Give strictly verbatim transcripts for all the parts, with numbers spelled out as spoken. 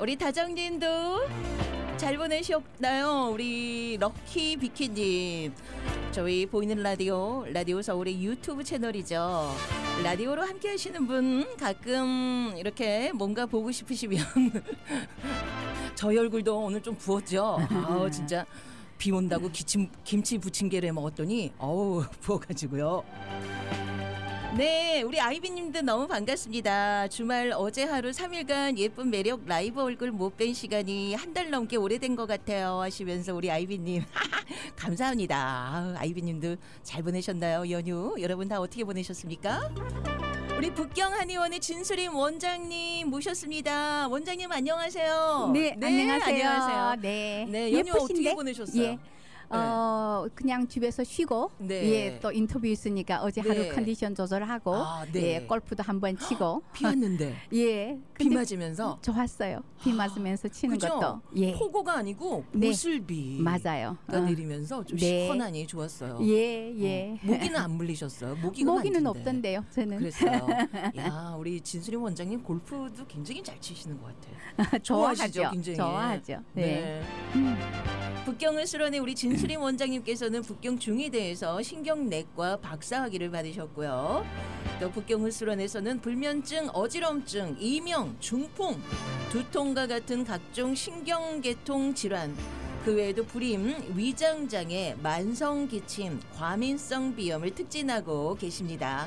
우리 다정님도 잘 보내셨나요? 우리 럭키 비키님. 저희 보이는 라디오, 라디오 서울의 유튜브 채널이죠. 라디오로 함께 하시는 분 가끔 이렇게 뭔가 보고 싶으시면 저희 얼굴도 오늘 좀 부었죠. 아 진짜 비 온다고 기침, 김치 부침개를 먹었더니 어우 부어가지고요. 네, 우리 아이비님도 너무 반갑습니다. 주말 어제 하루 삼 일간 예쁜 매력 라이브 얼굴 못 뵌 시간이 한 달 넘게 오래된 것 같아요 하시면서 우리 아이비님 감사합니다. 아우, 아이비님도 잘 보내셨나요? 연휴 여러분 다 어떻게 보내셨습니까? 우리 북경 한의원의 진수림 원장님 모셨습니다. 원장님 안녕하세요. 네, 네 안녕하세요. 안녕하세요. 네, 네, 연휴 예쁘신데? 어떻게 보내셨어요? 예. 어 그냥 집에서 쉬고 네. 예, 또 인터뷰 있으니까 어제 네. 하루 컨디션 조절하고 아, 네. 예, 골프도 한번 치고 비 왔는데 예, 비 근데 맞으면서 좋았어요. 비 맞으면서 치는 그죠? 것도 예, 폭우가 아니고 네. 보슬비가 맞아요. 어. 내리면서 좀 네. 시원하니 좋았어요. 예, 예. 어, 모기는 안 물리셨어요? 모기가 모기는 많던데. 없던데요, 저는. 그랬어요. 야, 우리 진수림 원장님 골프도 굉장히 잘 치시는 것 같아요. 좋아하죠. 좋아하시죠, 굉장히. 좋아하죠. 네. 네. 음. 북경을 수련해 우리 진수림 원장님께서는 북경 중의대에서 신경내과 박사학위를 받으셨고요. 또 북경을 수련에서는 불면증, 어지럼증, 이명, 중풍, 두통과 같은 각종 신경계통 질환, 그 외에도 불임, 위장장애, 만성기침, 과민성 비염을 특진하고 계십니다.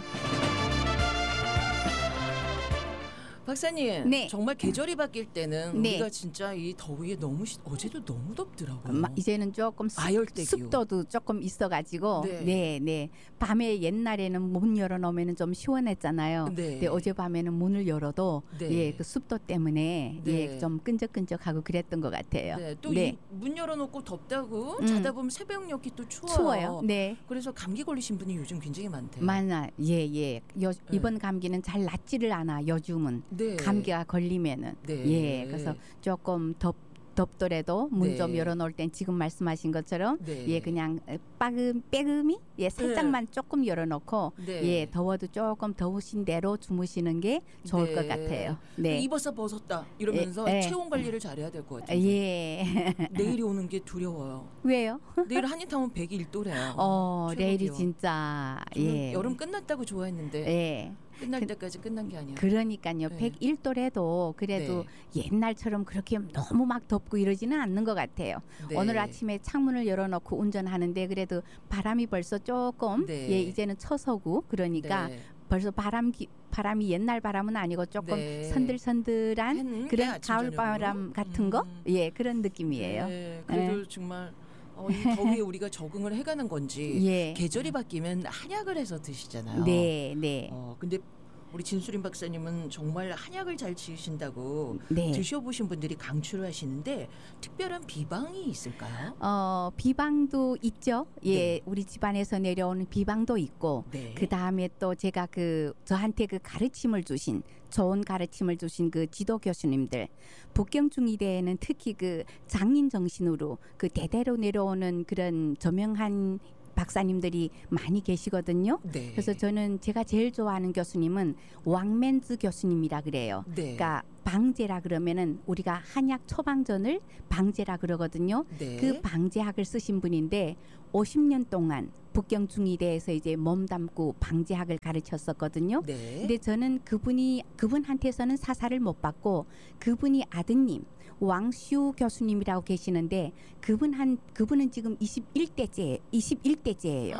박사님, 네. 정말 계절이 바뀔 때는 네. 우리가 진짜 이 더위에 너무 시, 어제도 너무 덥더라고요. 마- 이제는 조금 습, 아열대 기후. 습도도 조금 있어가지고 네. 네, 네. 밤에 옛날에는 문 열어놓으면 좀 시원했잖아요. 네. 근데 어젯밤에는 문을 열어도 네. 예, 그 습도 때문에 네. 예, 좀 끈적끈적하고 그랬던 것 같아요. 네, 또 네. 문 열어놓고 덥다고 음. 자다 보면 새벽녘이 또 추워요. 추워요. 네. 그래서 감기 걸리신 분이 요즘 굉장히 많대요. 많아. 예, 예. 요, 이번 감기는 잘 낫지를 않아. 요즘은 네. 감기가 걸리면은 네. 예, 그래서 조금 덥 덥더라도 문 좀 네. 열어놓을 땐 지금 말씀하신 것처럼 네. 예 그냥 빠금 빼금이 예 살짝만 조금 열어놓고 네. 예 더워도 조금 더우신 대로 주무시는 게 좋을 네. 것 같아요. 네. 입었어 벗었다 이러면서 예, 예. 체온 관리를 잘해야 될 것 같아요. 예. 내일이 오는 게 두려워요. 왜요? 내일 한인타운 백일 도래요. 어 최고 내일이 기온. 진짜 저는 예. 여름 끝났다고 좋아했는데 예. 끝날 그- 때까지 끝난 게 아니에요. 그러니까요. 네. 백일 도래도 그래도 옛날처럼 그렇게 너무 막 덥고 이러지는 않는 것 같아요. 네. 오늘 아침에 창문을 열어놓고 운전하는데 그래도 바람이 벌써 조금 네. 예 이제는 처서고 그러니까 네. 벌써 바람 기, 바람이 옛날 바람은 아니고 조금 네. 선들선들한 했는데 그런 아침, 가을 저녁으로? 바람 같은 거 음. 예 그런 느낌이에요. 네, 그래도 정말 어, 이 더위에 우리가 적응을 해가는 건지 예. 계절이 바뀌면 한약을 해서 드시잖아요. 네, 네. 어, 근데 우리 진수림 박사님은 정말 한약을 잘 지으신다고 네. 드셔보신 분들이 강추를 하시는데 특별한 비방이 있을까요? 어 비방도 있죠. 예, 네. 우리 집안에서 내려오는 비방도 있고, 네. 그 다음에 또 제가 그 저한테 그 가르침을 주신 좋은 가르침을 주신 그 지도 교수님들, 북경중의대에는 특히 그 장인 정신으로 그 대대로 내려오는 그런 저명한 박사님들이 많이 계시거든요. 네. 그래서 저는 제가 제일 좋아하는 교수님은 왕맨즈 교수님이라 그래요. 네. 그러니까 방제라 그러면은 우리가 한약 처방전을 방제라 그러거든요. 네. 그 방제학을 쓰신 분인데 오십 년 동안 북경중의대에서 이제 몸담고 방제학을 가르쳤었거든요. 네. 근데 저는 그분이 그분한테서는 사사를 못 받고 그분이 아드님 왕슈 교수님이라고 계시는데 그분 한 그분은 지금 이십일 대째 이십일 대째예요.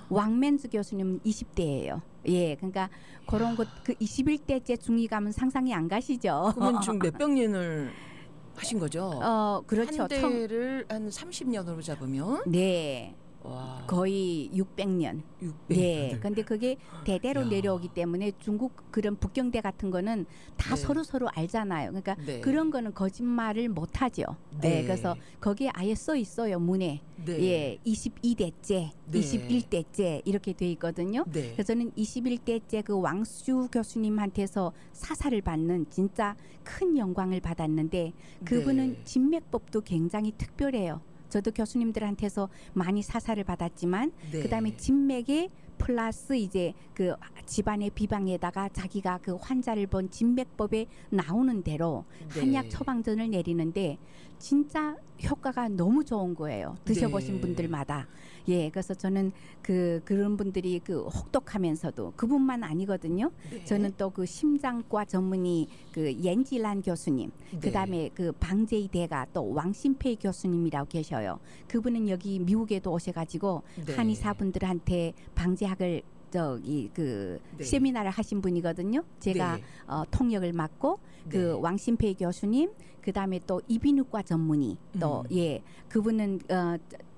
왕맨즈 교수님은 이십 대예요. 예, 그러니까 그런 것 그 이십일 대째 중위 가면 상상이 안 가시죠. 그러면 지금 몇백 년을 하신 거죠? 어, 그렇죠. 한 대를 한 삼십 년으로 잡으면 네. 와, 거의 육백 년. 육백 네. 년을. 근데 그게 대대로 야. 내려오기 때문에 중국 그런 북경대 같은 거는 다 네. 서로 서로 알잖아요. 그러니까 네. 그런 거는 거짓말을 못 하죠. 네. 네. 그래서 거기에 아예 써 있어요. 문에. 네. 예. 이십이 대째, 네. 이십일 대째 이렇게 돼 있거든요. 네. 그래서 저는 이십일 대째 그 왕수 교수님한테서 사사를 받는 진짜 큰 영광을 받았는데 그분은 네. 진맥법도 굉장히 특별해요. 저도 교수님들한테서 많이 사사를 받았지만 네. 그다음에 진맥의 플러스 이제 그 집안의 비방에다가 자기가 그 환자를 본 진맥법에 나오는 대로 네. 한약 처방전을 내리는데 진짜 효과가 너무 좋은 거예요. 드셔보신 네. 분들마다. 예, 그래서 저는 그 그런 분들이 그 혹독하면서도 그분만 아니거든요. 네. 저는 또 그 심장과 전문의 그 옌지란 교수님, 네. 그다음에 그 방제의 대가 또 왕신페이 교수님이라고 계셔요. 그분은 여기 미국에도 오셔가지고 네. 한의사분들한테 방제학을 저기 그 네. 세미나를 하신 분이거든요. 제가 네. 어, 통역을 맡고 그 네. 왕신페이 교수님, 그다음에 또 이비인후과 전문의 또 음. 예 그분은 어,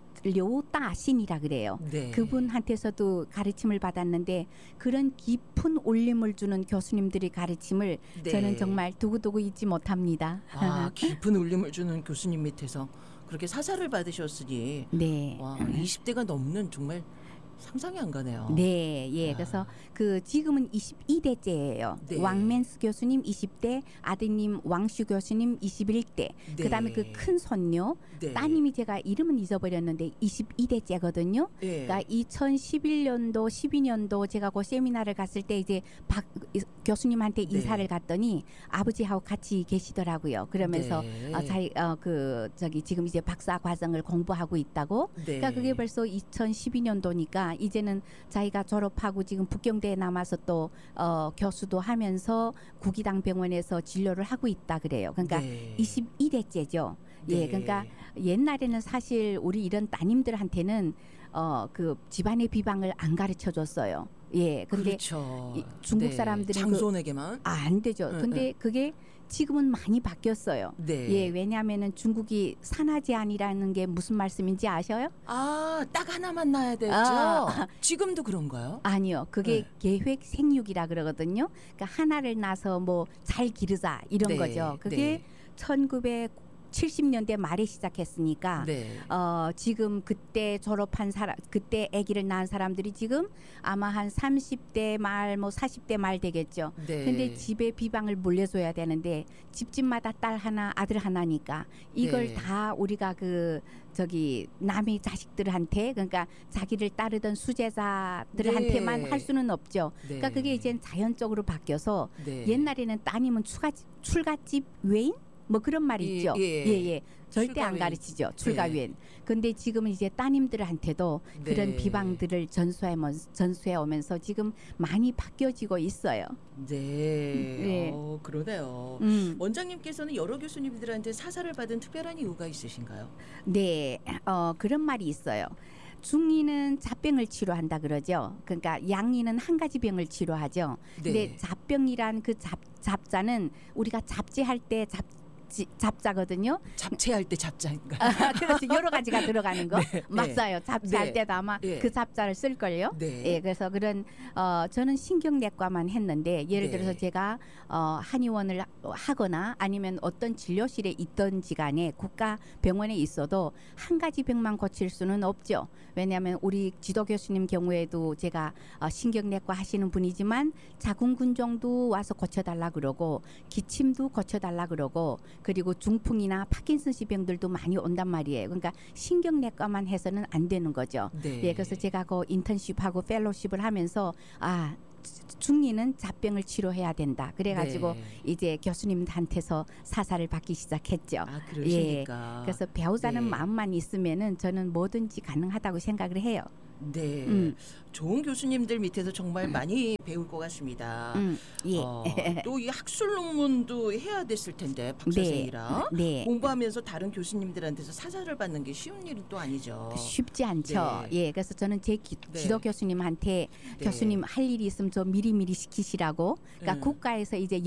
료따신이라 그래요. 네. 그분한테서도 가르침을 받았는데 그런 깊은 울림을 주는 교수님들의 가르침을 네. 저는 정말 두고두고 잊지 못합니다. 아, 깊은 울림을 주는 교수님 밑에서 그렇게 사사를 받으셨으니 네. 와, 이십 대가 넘는 정말 상상이 안 가네요. 네, 예. 아. 그래서 그 지금은 이십이 대째예요. 네. 왕맨스 교수님 이십 대, 아드님 왕슈 교수님 이십일 대. 네. 그다음에 그 큰 손녀 네. 따님이 제가 이름은 잊어버렸는데 이십이 대째거든요. 예. 그러니까 이천십일 년도, 십이 년도 제가 그 세미나를 갔을 때 이제 박 교수님한테 네. 인사를 갔더니 아버지하고 같이 계시더라고요. 그러면서 네. 어, 자기 어, 그 저기 지금 이제 박사 과정을 공부하고 있다고. 네. 그러니까 그게 벌써 이천십이 년도니까 이제는 자기가 졸업하고 지금 북경대에 남아서 또 어, 교수도 하면서 구기당 병원에서 진료를 하고 있다 그래요. 그러니까 네. 이십이 대째죠. 네. 예, 그러니까 옛날에는 사실 우리 이런 따님들한테는 어, 그 집안의 비방을 안 가르쳐 줬어요. 예, 근데 그렇죠. 이 중국 네. 사람들은 장손에게만. 아, 안 되죠. 응, 근데 그게 지금은 많이 바뀌었어요. 네. 예, 왜냐하면은 중국이 산하 제한이라는 게 무슨 말씀인지 아셔요? 아, 딱 하나만 낳아야 되죠. 아. 지금도 그런가요? 아니요, 그게 네. 계획 생육이라 그러거든요. 그러니까 하나를 낳아서 뭐 잘 기르자 이런 네, 거죠. 그게 네. 천구백칠십 년대 말에 시작했으니까 네. 어, 지금 그때 졸업한 사람, 그때 아기를 낳은 사람들이 지금 아마 한 삼십 대 말, 뭐 사십 대 말 되겠죠. 네. 근데 집에 비방을 물려줘야 되는데 집집마다 딸 하나, 아들 하나니까 이걸 네. 다 우리가 그 저기 남의 자식들한테 그러니까 자기를 따르던 수제자들한테만 네. 할 수는 없죠. 네. 그러니까 그게 이제 자연적으로 바뀌어서 네. 옛날에는 따님은 추가집, 출가집 외인 뭐 그런 말이 예, 있죠. 예. 예, 예. 절대 출가 안 외인. 가르치죠. 출가 네. 외인. 근데 지금은 이제 따님들한테도 그런 네. 비방들을 전수해 전수해 오면서 지금 많이 바뀌어지고 있어요. 네. 네. 어, 그러네요. 음. 원장님께서는 여러 교수님들한테 사사를 받은 특별한 이유가 있으신가요? 네, 어, 그런 말이 있어요. 중이는 잡병을 치료한다 그러죠. 그러니까 양이는 한 가지 병을 치료하죠. 근데 네. 잡병이란 그 잡, 잡자는 우리가 잡지할 때 잡, 잡자거든요. 잡채할 때 잡자인가? 아, 그렇지. 여러 가지가 들어가는 거. 네, 맞아요. 잡지할 네. 때도 아마 네. 그 잡자를 쓸걸요. 네. 예, 그래서 그런 어 저는 신경내과만 했는데 예를 네. 들어서 제가 어 한의원을 하거나 아니면 어떤 진료실에 있던지 간에 국가 병원에 있어도 한 가지 병만 고칠 수는 없죠. 왜냐하면 우리 지도 교수님 경우에도 제가 어, 신경내과 하시는 분이지만 자궁근종도 와서 고쳐달라 그러고 기침도 고쳐달라 그러고 그리고 중풍이나 파킨슨씨 병들도 많이 온단 말이에요. 그러니까 신경내과만 해서는 안 되는 거죠. 네. 예, 그래서 제가 그 인턴십하고 펠로십을 하면서 아 중이는 잡병을 치료해야 된다. 그래가지고 네. 이제 교수님한테서 사사를 받기 시작했죠. 아, 그러시니까. 예, 그래서 배우자는 네. 마음만 있으면은 저는 뭐든지 가능하다고 생각을 해요. 네. 음. 좋은 교수님들 밑에서 정말 많이 배울 것 같습니다. 음, 예. 어, 또 이 학술 논문도 해야 됐을 텐데 박사생이라 네. 공부하면서 다른 교수님들한테서 사사를 받는 게 쉬운 일은 또 아니죠. 쉽지 않죠. 네. 예, 그래서 저는 제 기, 네. 지도 교수님한테 네. 교수님 할 일이 있으면 저 미리미리 시키시라고. 그러니까 음. 국가에서 이제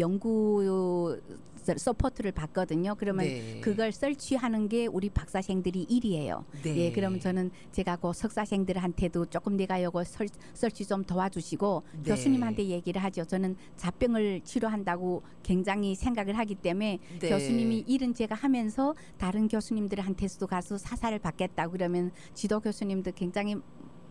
연구 서포트를 받거든요. 그러면 네. 그걸 설치하는 게 우리 박사생들이 일이에요. 네. 예, 그러면 저는 제가 그 석사생들한테도 조금 내가 요거 설, 설치 좀 도와주시고 네. 교수님한테 얘기를 하죠. 저는 잡병을 치료한다고 굉장히 생각을 하기 때문에 네. 교수님이 일은 제가 하면서 다른 교수님들한테서도 가서 사사를 받겠다고 그러면 지도 교수님도 굉장히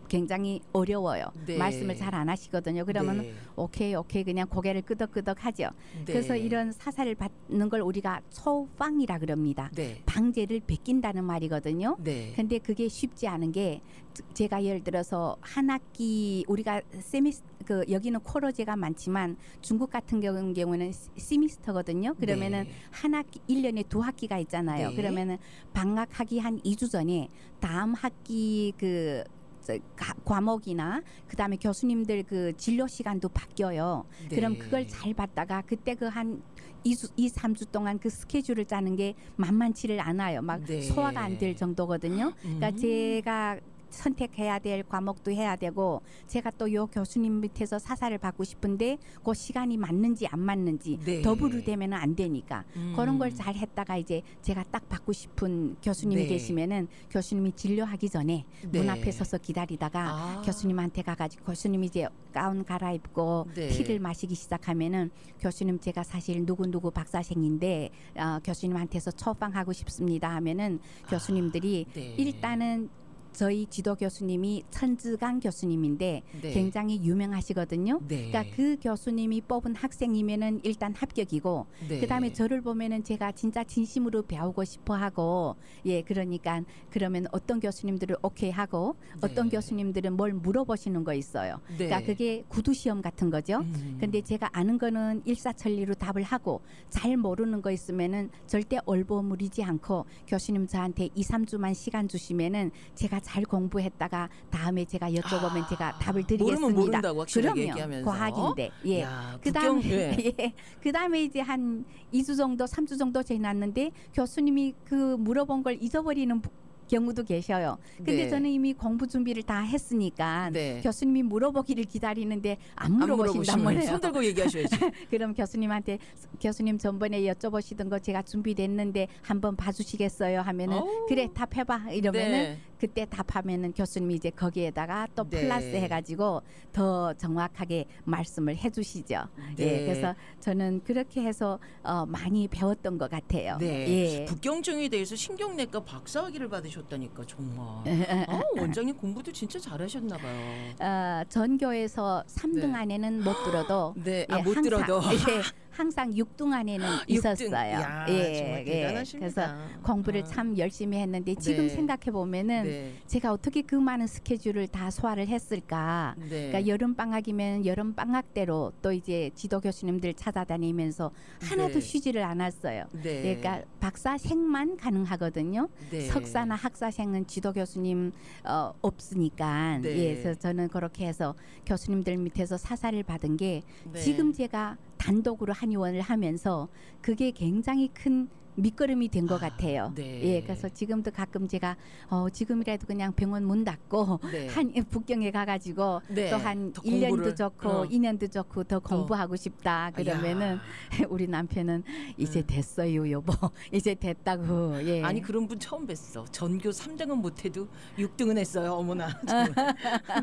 굉장히 어려워요. 네. 말씀을 잘 안 하시거든요. 그러면 네. 오케이 오케이 그냥 고개를 끄덕끄덕 하죠. 네. 그래서 이런 사사를 받는 걸 우리가 초방이라 그럽니다. 네. 방제를 베낀다는 말이거든요. 네. 근데 그게 쉽지 않은 게 제가 예를 들어서 한 학기 우리가 세미스 그 여기는 코러제가 많지만 중국 같은 경우- 경우는 시미스터거든요. 그러면은 네. 한 학기 일 년에 두 학기가 있잖아요. 네. 그러면은 방학하기 한 이 주 전에 다음 학기 그 저, 가- 과목이나 그다음에 교수님들 그 진료 시간도 바뀌어요. 네. 그럼 그걸 잘 봤다가 그때 그 한 이 주, 이, 삼 주 동안 그 스케줄을 짜는 게 만만치를 않아요. 막 네. 소화가 안 될 정도거든요. 그러니까 음. 제가 선택해야 될 과목도 해야 되고 제가 또 요 교수님 밑에서 사사를 받고 싶은데 그 시간이 맞는지 안 맞는지 네. 더블로 되면은 안 되니까 음. 그런 걸 잘 했다가 이제 제가 딱 받고 싶은 교수님이 네. 계시면은 교수님이 진료하기 전에 네. 문 앞에 서서 기다리다가 아. 교수님한테 가가지고 교수님이 이제 가운 갈아입고 네. 티를 마시기 시작하면은 교수님 제가 사실 누구누구 박사생인데 어, 교수님한테서 처방하고 싶습니다 하면은 교수님들이 네. 일단은 저희 지도 교수님이 천즈강 교수님인데 네. 굉장히 유명하시거든요. 네. 그러니까 그 교수님이 뽑은 학생이면은 일단 합격이고 네. 그다음에 저를 보면은 제가 진짜 진심으로 배우고 싶어 하고 예 그러니까 그러면 어떤 교수님들을 오케이 하고 어떤 네. 교수님들은 뭘 물어보시는 거 있어요. 네. 그러니까 그게 구두 시험 같은 거죠. 음. 근데 제가 아는 거는 일사천리로 답을 하고 잘 모르는 거 있으면은 절대 얼버무리지 않고 교수님 저한테 이, 삼 주만 시간 주시면은 제가 잘 공부했다가 다음에 제가 여쭤보면 아, 제가 답을 드리겠습니다. 모르면 모른다고 확실하게 그럼요. 얘기하면서. 과학인데. 예. 야, 그다음에 국경- 예. 예. 그다음에 이제 한 이 주 정도, 삼 주 정도 지났는데 교수님이 그 물어본 걸 잊어버리는 부- 경우도 계셔요. 근데 네. 저는 이미 공부 준비를 다 했으니까 네. 교수님이 물어보기를 기다리는데 안 안 물어보신단 물어보시면 말이에요. 손 들고 얘기하셔야지. 그럼 교수님한테 교수님 전번에 여쭤보시던 거 제가 준비됐는데 한번 봐주시겠어요 하면은 어우. 그래 답해봐 이러면은 네. 그때 답하면은 교수님이 이제 거기에다가 또 네. 플러스 해가지고 더 정확하게 말씀을 해주시죠. 네. 예, 그래서 저는 그렇게 해서 어, 많이 배웠던 것 같아요. 네. 예. 북경증에 대해서 신경내과 박사학위를 받으셨다니까 정말. 아, 원장님 공부도 진짜 잘하셨나 봐요. 어, 전교에서 삼 등 네. 안에는 못 들어도 네. 예, 아, 못 항상, 들어도. 예, 항상 육 등 안에는 육 등. 있었어요. 야, 예, 정말 예. 대단하십니다. 그래서 공부를 아. 참 열심히 했는데 지금 네. 생각해 보면은 네. 제가 어떻게 그 많은 스케줄을 다 소화를 했을까? 네. 그러니까 여름 방학이면 여름 방학대로 또 이제 지도 교수님들 찾아다니면서 하나도 네. 쉬지를 않았어요. 네. 그러니까 박사생만 가능하거든요. 네. 석사나 학사생은 지도 교수님 어, 없으니까. 네. 예, 그래서 저는 그렇게 해서 교수님들 밑에서 사사를 받은 게 네. 지금 제가 단독으로 한의원을 하면서 그게 굉장히 큰 밑거름이 된 것 아, 같아요. 네. 예, 그래서 지금도 가끔 제가 어, 지금이라도 그냥 병원 문 닫고 네. 한 북경에 가가지고 네. 또 한 더 일 년도 공부를, 좋고 어. 이 년도 좋고 더 공부하고 싶다 그러면은 야. 우리 남편은 이제 음. 됐어요 여보 이제 됐다고 예. 아니 그런 분 처음 뵀어. 전교 삼 등은 못해도 육 등은 했어요. 어머나. 정말.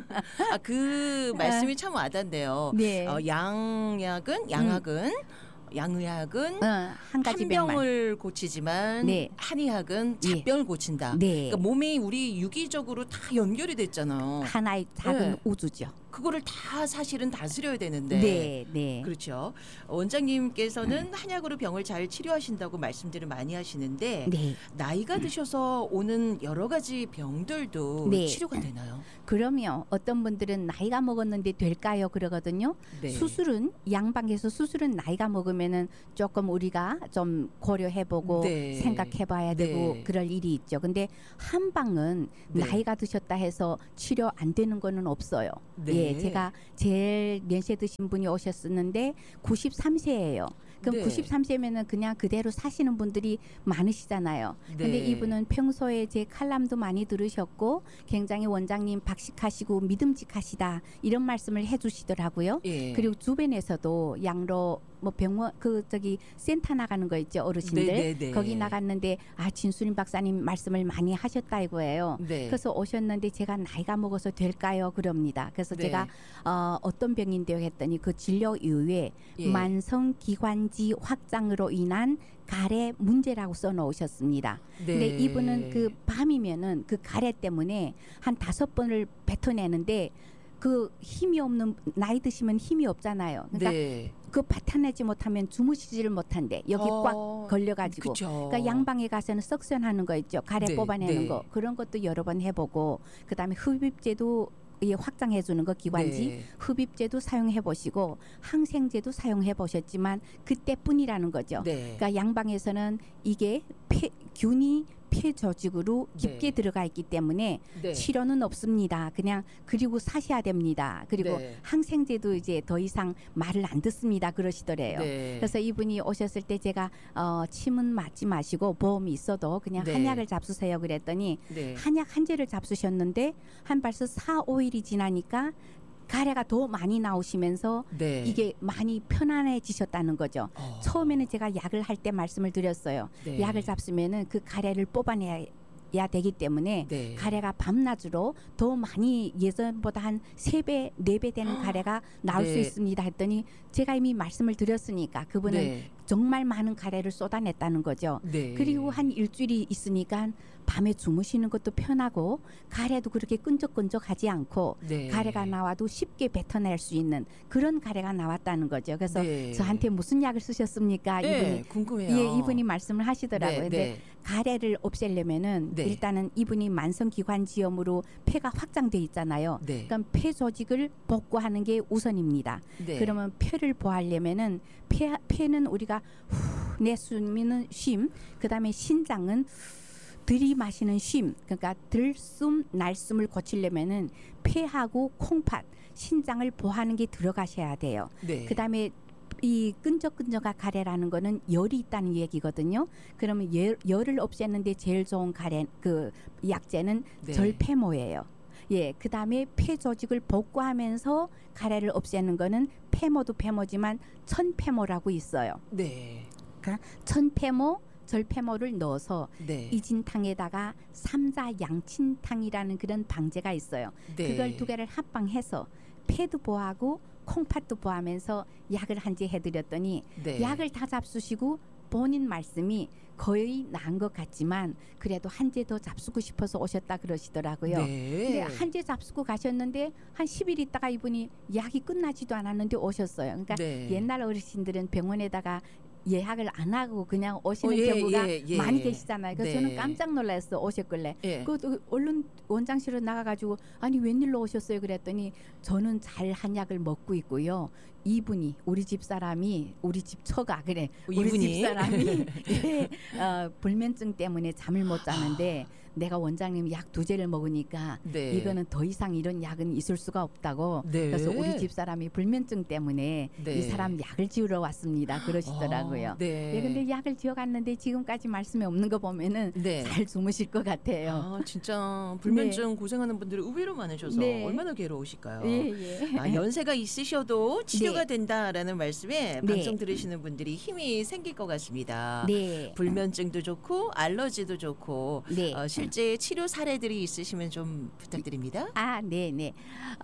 아, 그 말씀이 참 와닿네요. 네. 어, 양약은 양학은 양의학은 어, 한 가지 한 병만 병을 고치지만 네. 한의학은 예. 잡병을 고친다. 네. 그러니까 몸이 우리 유기적으로 다 연결이 됐잖아요. 하나의 작은 네. 우주죠. 그거를 다 사실은 다스려야 되는데. 네, 네. 그렇죠. 원장님께서는 한약으로 병을 잘 치료하신다고 말씀들을 많이 하시는데 네. 나이가 드셔서 오는 여러 가지 병들도 네. 치료가 되나요? 그러면 어떤 분들은 나이가 먹었는데 될까요? 그러거든요. 네. 수술은 양방에서 수술은 나이가 먹으면은 조금 우리가 좀 고려해보고 네. 생각해봐야 되고 네. 그럴 일이 있죠. 근데 한방은 네. 나이가 드셨다 해서 치료 안 되는 거는 없어요. 네. 예, 제가 제일 연세 드신 분이 오셨었는데 구십삼 세예요. 그럼 네. 구십삼 세면은 그냥 그대로 사시는 분들이 많으시잖아요. 근데 네. 이분은 평소에 제 칼럼도 많이 들으셨고 굉장히 원장님 박식하시고 믿음직하시다 이런 말씀을 해주시더라고요. 예. 그리고 주변에서도 양로 뭐 병원 그 저기 센터 나가는 거 있죠 어르신들 네, 네, 네. 거기 나갔는데 아 진수림 박사님 말씀을 많이 하셨다 이거예요. 네. 그래서 오셨는데 제가 나이가 먹어서 될까요? 그럽니다. 그래서 네. 제가 어, 어떤 병인데요 했더니 그 진료 이후에 예. 만성 기관지 확장으로 인한 가래 문제라고 써놓으셨습니다. 네. 근데 이분은 그 밤이면은 그 가래 때문에 한 다섯 번을 뱉어내는데 그 힘이 없는 나이 드시면 힘이 없잖아요. 그러니까 네. 그 받아내지 못하면 주무시지를 못한대. 여기 어, 꽉 걸려가지고. 그쵸. 그러니까 양방에 가서는 석션하는 거 있죠. 가래 네, 뽑아내는 네. 거 그런 것도 여러 번 해보고 그다음에 흡입제도 이 확장해주는 거 기관지 네. 흡입제도 사용해 보시고 항생제도 사용해 보셨지만 그때뿐이라는 거죠. 네. 그러니까 양방에서는 이게 폐, 균이 폐 조직으로 깊게 네. 들어가 있기 때문에 네. 치료는 없습니다. 그냥 그리고 사셔야 됩니다. 그리고 네. 항생제도 이제 더 이상 말을 안 듣습니다. 그러시더래요. 네. 그래서 이분이 오셨을 때 제가 어, 침은 맞지 마시고 보험이 있어도 그냥 네. 한약을 잡수세요 그랬더니 네. 한약 한 제를 잡수셨는데 한 벌써 사, 오일이 지나니까 가래가 더 많이 나오시면서 네. 이게 많이 편안해지셨다는 거죠. 어. 처음에는 제가 약을 할 때 말씀을 드렸어요. 네. 약을 잡수면은 그 가래를 뽑아내야 되기 때문에 네. 가래가 밤낮으로 더 많이 예전보다 한 세 배, 네 배 되는 가래가 나올 네. 수 있습니다 했더니 제가 이미 말씀을 드렸으니까 그분은 네. 정말 많은 가래를 쏟아냈다는 거죠. 네. 그리고 한 일주일이 있으니까 밤에 주무시는 것도 편하고 가래도 그렇게 끈적끈적하지 않고 네. 가래가 나와도 쉽게 뱉어낼 수 있는 그런 가래가 나왔다는 거죠. 그래서 네. 저한테 무슨 약을 쓰셨습니까? 네, 이분이 궁금해요. 예, 이분이 말씀을 하시더라고요. 네, 근데 네. 가래를 없애려면은 네. 일단은 이분이 만성기관지염으로 폐가 확장돼 있잖아요. 네. 그럼 폐 조직을 복구하는 게 우선입니다. 네. 그러면 폐를 보하려면은 폐, 폐는 우리가 후 내쉬는 쉼, 그다음에 신장은 들이마시는 쉼, 그러니까 들숨 날숨을 고치려면은 폐하고 콩팥, 신장을 보하는 게 들어가셔야 돼요. 네. 그다음에 이 끈적끈적한 가래라는 거는 열이 있다는 얘기거든요. 그러면 열, 열을 없애는데 제일 좋은 가래 그 약재는 네. 절폐모예요. 예, 그다음에 폐 조직을 복구하면서 가래를 없애는 거는 폐모도 폐모지만 천폐모라고 있어요. 네. 그러니까 천폐모, 절폐모를 넣어서 네. 이진탕에다가 삼자 양친탕이라는 그런 방제가 있어요. 네. 그걸 두 개를 합방해서 폐도 보하고 콩팥도 보하면서 약을 한 제 해드렸더니 네. 약을 다 잡수시고 본인 말씀이 거의 나은 것 같지만 그래도 한 제 더 잡수고 싶어서 오셨다 그러시더라고요. 네. 근데 한 제 잡수고 가셨는데 한 십 일 있다가 이분이 약이 끝나지도 않았는데 오셨어요. 그러니까 네. 옛날 어르신들은 병원에다가 예약을 안 하고 그냥 오시는 어, 예, 경우가 예, 예. 많이 계시잖아요. 그래서 네. 저는 깜짝 놀랐어 오셨길래. 예. 그 얼른 원장실로 나가가지고 아니 웬일로 오셨어요? 그랬더니 저는 잘 한약을 먹고 있고요. 이분이 우리 집 사람이 우리 집 처가 그래 우리 이분이? 집 사람이 예, 어, 불면증 때문에 잠을 못 자는데 내가 원장님 약 두 제를 먹으니까 네. 이거는 더 이상 이런 약은 있을 수가 없다고. 네. 그래서 우리 집 사람이 불면증 때문에 네. 이 사람 약을 지으러 왔습니다. 그러시더라고요. 아, 네. 예, 근데 약을 지어갔는데 지금까지 말씀이 없는 거 보면은 네. 잘 주무실 것 같아요. 아, 진짜 불면증 고생하는 분들이 의외로 많으셔서 네. 얼마나 괴로우실까요? 예, 예. 아, 연세가 있으셔도 치료가 네. 된다라는 말씀에 네. 방송 들으시는 분들이 힘이 생길 것 같습니다. 네. 불면증도 좋고 알러지도 좋고 네. 어, 실제 치료 사례들이 있으시면 좀 부탁드립니다. 아, 네, 네.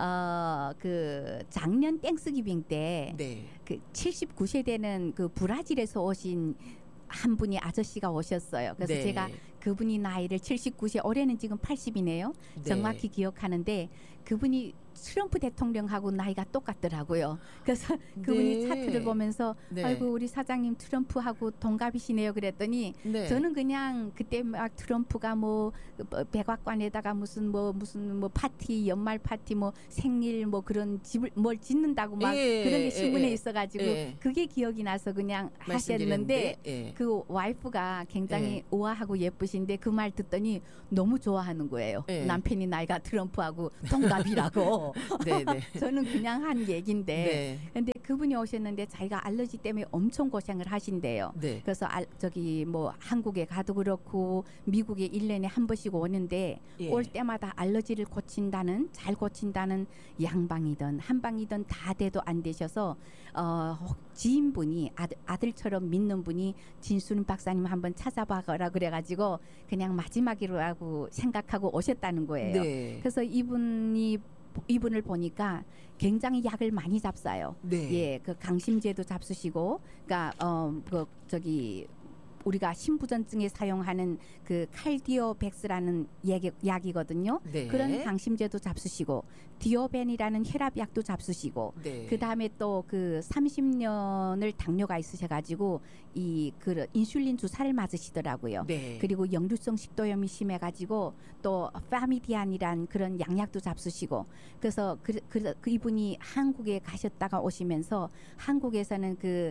어, 그 작년 땡스기빙 때 네. 그 칠십구 세 되는 그 브라질에서 오신 한 분이 아저씨가 오셨어요. 그래서 네. 제가 그분이 나이를 칠십구 세, 올해는 지금 팔십이네요. 네. 정확히 기억하는데 그분이 트럼프 대통령하고 나이가 똑같더라고요. 그래서 그분이 네. 차트를 보면서 네. 아이고 우리 사장님 트럼프하고 동갑이시네요. 그랬더니 네. 저는 그냥 그때 막 트럼프가 뭐 백악관에다가 무슨 뭐 무슨 뭐 파티 연말 파티 뭐 생일 뭐 그런 집을 뭘 짓는다고 막 예, 그런 게 예, 신문에 예. 있어가지고 예. 그게 기억이 나서 그냥 하셨는데 말씀드렸는데 예. 그 와이프가 굉장히 예. 우아하고 예쁘시. 그러시는데 그 말 듣더니 너무 좋아하는 거예요. 네. 남편이 나이가 트럼프하고 동갑이라고. 네, 네. 저는 그냥 한 얘긴데. 네. 근데 그분이 오셨는데 자기가 알러지 때문에 엄청 고생을 하신대요. 네. 그래서 알, 저기 뭐 한국에 가도 그렇고 미국에 일 년에 한 번씩 오는데 예. 올 때마다 알러지를 고친다는 잘 고친다는 양방이든 한방이든 다 돼도 안 되셔서 어, 지인분이 아들, 아들처럼 믿는 분이 진수는 박사님 한번 찾아봐라 그래가지고 그냥 마지막이라고 생각하고 오셨다는 거예요. 네. 그래서 이분이 이분을 보니까 굉장히 약을 많이 잡사요. 네. 예, 그 강심제도 잡수시고, 그러니까 어, 그 저기 우리가 심부전증에 사용하는 그 칼디오백스라는 약이, 약이거든요. 네. 그런 강심제도 잡수시고, 디오벤이라는 혈압약도 잡수시고, 네. 그 다음에 또 그 삼십 년을 당뇨가 있으셔가지고 이 그 인슐린 주사를 맞으시더라고요. 네. 그리고 역류성 식도염이 심해가지고 또 파미디안이란 그런 양약도 잡수시고 그래서 그, 그, 그 이분이 한국에 가셨다가 오시면서 한국에서는 그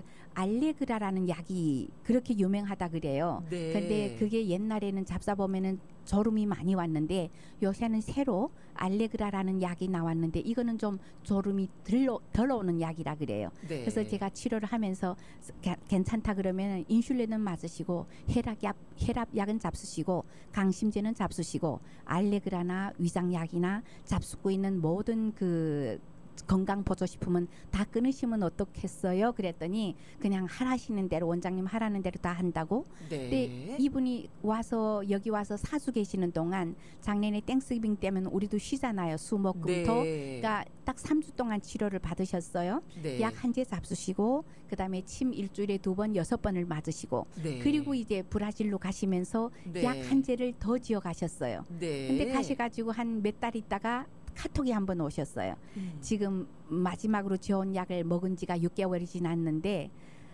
알레그라라는 약이 그렇게 유명하다 그래요. 네. 근데 그게 옛날에는 잡사 보면은 졸음이 많이 왔는데 요새는 새로 알레그라라는 약이 나왔는데 이거는 좀 졸음이 덜, 덜 오는 약이라 그래요. 네. 그래서 제가 치료를 하면서 게- 괜찮다 그러면 인슐린은 맞으시고 혈압약 혈압약은 잡수시고 강심제는 잡수시고 알레그라나 위장약이나 잡수고 있는 모든 그 건강 보조식품은 다 끊으시면 어떻겠어요? 그랬더니 그냥 하라시는 대로 원장님 하라는 대로 다 한다고. 네. 근데 이분이 와서 여기 와서 사주 계시는 동안 작년에 땡스기빙 때문에 우리도 쉬잖아요. 수목금토. 네. 그러니까 딱 삼 주 동안 치료를 받으셨어요. 네. 약 한 제 잡수시고 그다음에 침 일주일에 두 번 여섯 번을 맞으시고 네. 그리고 이제 브라질로 가시면서 네. 약 한 제를 더 지어 가셨어요. 네. 근데 가셔가지고 한 몇 달 있다가 카톡이 한 번 오셨어요. 음. 지금 마지막으로 지어온 약을 먹은 지가 육 개월이 지났는데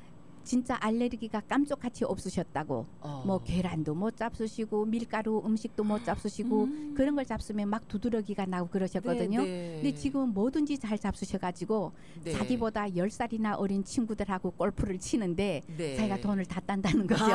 진짜 알레르기가 깜짝같이 없으셨다고. 어. 뭐 계란도 못 잡수시고 밀가루 음식도 못 잡수시고 음. 그런 걸 잡수면 막 두드러기가 나고 그러셨거든요. 네, 네. 근데 지금은 뭐든지 잘 잡수셔가지고 네. 자기보다 열 살이나 어린 친구들하고 골프를 치는데 네. 자기가 돈을 다 딴다는 거죠.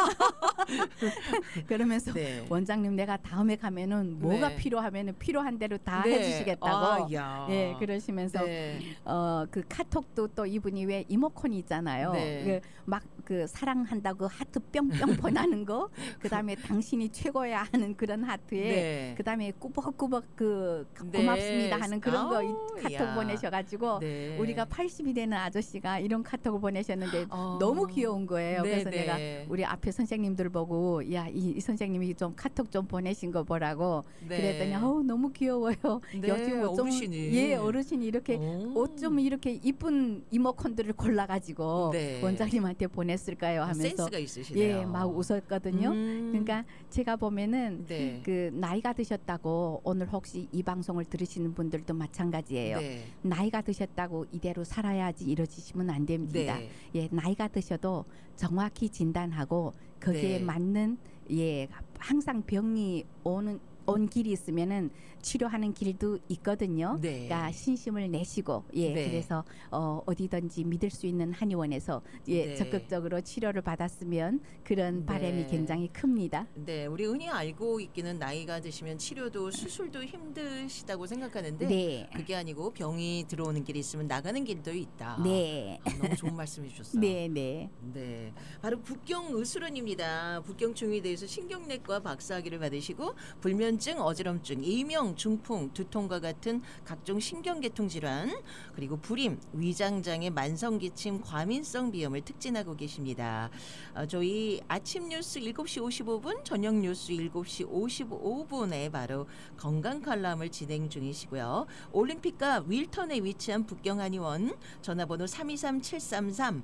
그러면서 네. 원장님 내가 다음에 가면은 뭐가 네. 필요하면은 필요한 대로 다 네. 해주시겠다고. 아, 야. 예, 그러시면서 네. 어 그 카톡도 또 이분이 왜 이모콘이 있잖아요. 네. 막 그 사랑한다고 하트 뿅뿅 보내는 거. 그다음에 당신이 최고야 하는 그런 하트에 네. 그다음에 꾸벅꾸벅 그 네. 고맙습니다 하는 그런 거 아우, 카톡 야. 보내셔가지고 네. 우리가 팔십이 되는 아저씨가 이런 카톡을 보내셨는데 어. 너무 귀여운 거예요. 네, 그래서 네. 내가 우리 앞에 선생님들 보고 야, 이, 이 선생님이 좀 카톡 좀 보내신 거 보라고 네. 그랬더니 어우 너무 귀여워요. 네, 요즘 어쩜- 어르신이. 예, 어르신이 이렇게 오. 어쩜 이렇게 이쁜 이모콘들을 골라가지고 네. 원장님한테 보냈을까요 하면서 센스가 있으시네요. 예, 막 웃었거든요. 음. 그러니까 제가 보면은 네. 그 나이가 드셨다고 오늘 혹시 이 방송을 들으시는 분들도 마찬가지예요. 네. 나이가 드셨다고 이대로 살아야지 이러시면 안 됩니다. 네. 예, 나이가 드셔도 정확히 진단하고 거기에 네. 맞는 예, 항상 병이 오는 온 길이 있으면은 치료하는 길도 있거든요. 네. 그러니까 신심을 내시고 예, 네. 그래서 어, 어디든지 믿을 수 있는 한의원에서 예, 네. 적극적으로 치료를 받았으면 그런 바람이 네. 굉장히 큽니다. 네, 우리 흔히 알고 있기는 나이가 드시면 치료도 수술도 힘드시다고 생각하는데 네. 그게 아니고 병이 들어오는 길이 있으면 나가는 길도 있다. 네. 아, 너무 좋은 말씀해 주셨어요. 네, 네. 네, 바로 북경 의술원입니다. 북경 중의대에서 신경내과 박사학위를 받으시고 불면증, 어지럼증, 이명, 중풍, 두통과 같은 각종 신경계통 질환, 그리고 불임, 위장장애, 만성기침, 과민성 비염을 특진하고 계십니다. 어, 저희 아침 뉴스 일곱 시 오십오 분, 저녁 뉴스 일곱 시 오십오 분에 바로 건강 칼럼을 진행 중이시고요. 올림픽과 윌턴에 위치한 북경 한의원 전화번호 삼이삼 칠삼삼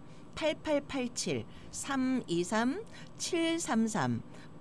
팔팔팔칠 삼이삼 칠삼삼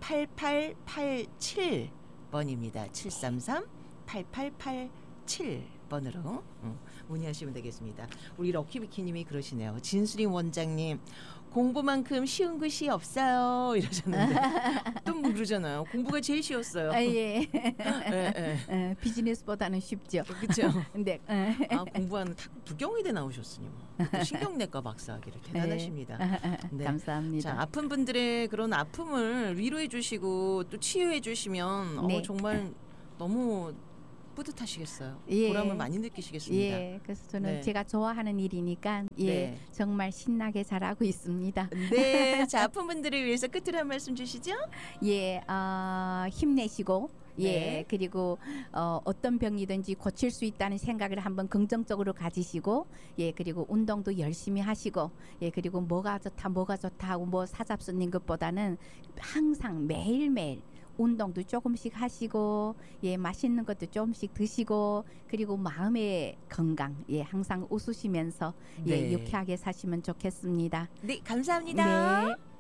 팔팔팔칠 번입니다. 칠삼삼 팔팔팔칠 번으로 음, 문의하시면 되겠습니다. 우리 럭키비키님이 그러시네요. 진수림 원장님 공부만큼 쉬운 것이 없어요 이러셨는데 또 뭐 그러잖아요. 공부가 제일 쉬웠어요. 아, 예. 예, 예. 어, 비즈니스보다는 쉽죠. 그렇죠. 근데 어, 아, 공부하는 탁 부경의대 나오셨으니 뭐. 또 신경내과 박사하기를 대단하십니다. 네. 감사합니다. 자, 아픈 분들의 그런 아픔을 위로해 주시고 또 치유해 주시면 네. 어, 정말 너무 뿌듯하시겠어요. 예. 보람을 많이 느끼시겠습니다. 예, 그래서 저는 네. 제가 좋아하는 일이니까 예, 네. 정말 신나게 잘하고 있습니다. 네, 자 아픈 분들을 위해서 끝으로 한 말씀 주시죠. 예, 어, 힘내시고 예, 네. 그리고 어, 어떤 병이든지 고칠 수 있다는 생각을 한번 긍정적으로 가지시고 예, 그리고 운동도 열심히 하시고 예, 그리고 뭐가 좋다, 뭐가 좋다 하고 뭐 사잡수는 것보다는 항상 매일매일 운동도 조금씩 하시고 예 맛있는 것도 조금씩 드시고 그리고 마음의 건강 예 항상 웃으시면서 예 네. 유쾌하게 사시면 좋겠습니다. 네, 감사합니다. 네.